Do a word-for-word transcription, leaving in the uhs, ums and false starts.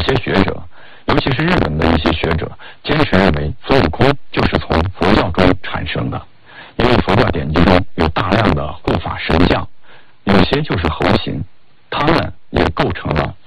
些学者，尤其是日本的一些学者，坚持认为孙悟空就是从佛教中产生的，因为佛教典籍中有大量的护法神像，有些就是猴形，他们也构成了